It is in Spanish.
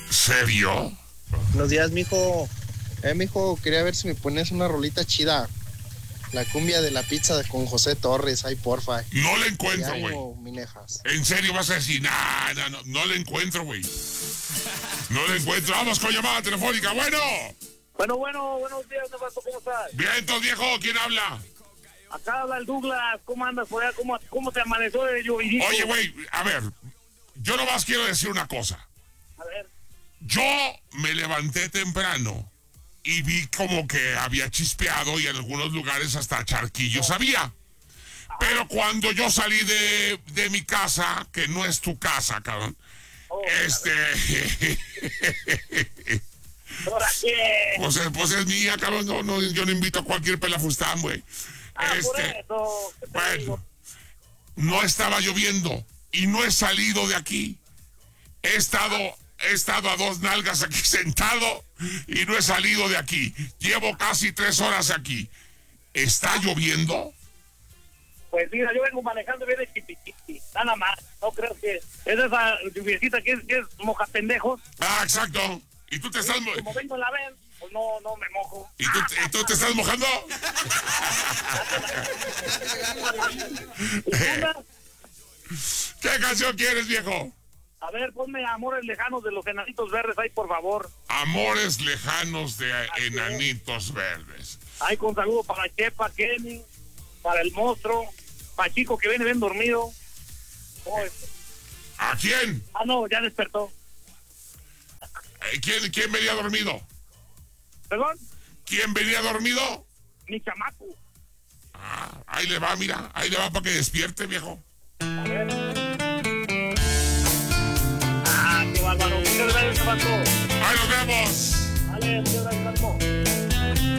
¿Serio? Buenos días, mijo. Mijo, quería ver si me pones una rolita chida. La cumbia de la pizza con José Torres, ay, porfa. No la encuentro, Y güey. ánimo, minejas. ¿En serio vas a decir? No la encuentro, güey. No la encuentro. Vamos con llamada telefónica. Bueno. Buenos días, Nevato, ¿cómo estás? Bien, entonces, viejo, ¿quién habla? Acá habla el Douglas, ¿cómo andas por allá? ¿Cómo te amaneció de llovidito? Oye, güey, a ver, yo nomás quiero decir una cosa. A ver. Yo me levanté temprano y vi como que había chispeado y en algunos lugares hasta charquillos había. Pero cuando yo salí de mi casa, que no es tu casa, cabrón, ¿Ahora qué? Pues es mía, cabrón, yo no invito a cualquier pelafustán, güey. Por eso, ¿qué te digo? Bueno, no estaba lloviendo y no he salido de aquí. He estado a dos nalgas aquí sentado y no he salido de aquí. Llevo casi 3 horas aquí. ¿Está lloviendo? Pues mira, yo vengo manejando bien de chipichipi, nada más. No creo que es esa lluviecita que es moja pendejos. Ah, exacto. ¿Y tú te estás Como vengo en la ven, pues no me mojo. ¿Y tú te estás mojando? ¿Qué canción quieres, viejo? A ver, ponme Amores Lejanos de los Enanitos Verdes ahí, por favor. Amores Lejanos de Enanitos Verdes. Ahí con saludo para Chepa, Kenny, para el monstruo, para Chico que viene bien dormido. ¿A quién? Ah, no, ya despertó. ¿Quién venía dormido? ¿Perdón? ¿Quién venía dormido? Mi chamaco. Ah, ahí le va, mira. Ahí le va para que despierte, viejo. A ver. Ah, qué bárbaro. Muchas gracias, Chamaco. ¡Ahí nos vemos! Vale, muchas gracias, Chamaco.